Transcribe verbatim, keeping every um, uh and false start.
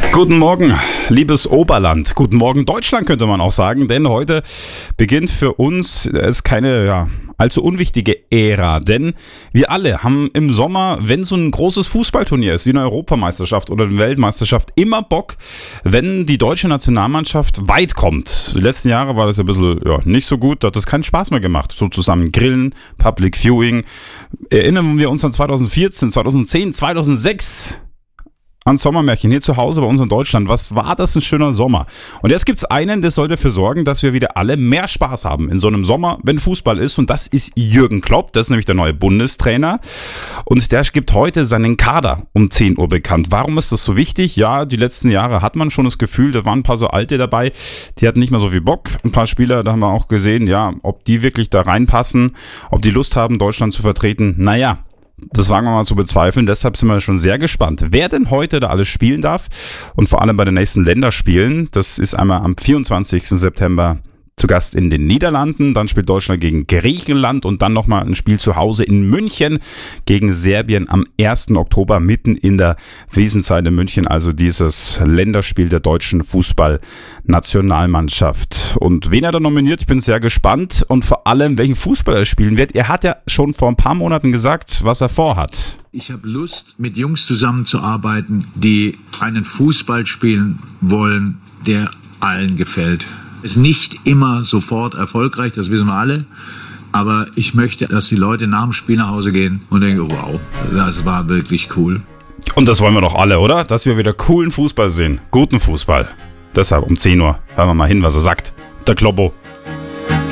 Guten Morgen, liebes Oberland. Guten Morgen, Deutschland, könnte man auch sagen, denn heute beginnt für uns, es ist keine ja, allzu unwichtige Ära, denn wir alle haben im Sommer, wenn so ein großes Fußballturnier ist, wie eine Europameisterschaft oder eine Weltmeisterschaft, immer Bock, wenn die deutsche Nationalmannschaft weit kommt. Die letzten Jahre war das ein bisschen ja, nicht so gut, da hat das keinen Spaß mehr gemacht, so zusammen grillen, Public Viewing. Erinnern wir uns an zweitausendvierzehn, zweitausendzehn, zweitausendsechs... an Sommermärchen hier zu Hause bei uns in Deutschland. Was war das ein schöner Sommer? Und jetzt gibt es einen, der soll dafür sorgen, dass wir wieder alle mehr Spaß haben in so einem Sommer, wenn Fußball ist. Und das ist Jürgen Klopp. Das ist nämlich der neue Bundestrainer. Und der gibt heute seinen Kader um zehn Uhr bekannt. Warum ist das so wichtig? Ja, die letzten Jahre hat man schon das Gefühl, da waren ein paar so Alte dabei, die hatten nicht mehr so viel Bock. Ein paar Spieler, da haben wir auch gesehen, ja, ob die wirklich da reinpassen, ob die Lust haben, Deutschland zu vertreten. Naja, das wagen wir mal zu bezweifeln, deshalb sind wir schon sehr gespannt, wer denn heute da alles spielen darf und vor allem bei den nächsten Länderspielen. Das ist einmal am vierundzwanzigsten September zu Gast in den Niederlanden, dann spielt Deutschland gegen Griechenland und dann nochmal ein Spiel zu Hause in München gegen Serbien am ersten Oktober, mitten in der Wiesenzeit in München, also dieses Länderspiel der deutschen Fußballnationalmannschaft. Und wen er da nominiert, ich bin sehr gespannt und vor allem, welchen Fußball er spielen wird. Er hat ja schon vor ein paar Monaten gesagt, was er vorhat. Ich habe Lust, mit Jungs zusammenzuarbeiten, die einen Fußball spielen wollen, der allen gefällt. Ist nicht immer sofort erfolgreich, das wissen wir alle. Aber ich möchte, dass die Leute nach dem Spiel nach Hause gehen und denken, wow, das war wirklich cool. Und das wollen wir doch alle, oder? Dass wir wieder coolen Fußball sehen. Guten Fußball. Deshalb um zehn Uhr hören wir mal hin, was er sagt. Der Kloppo.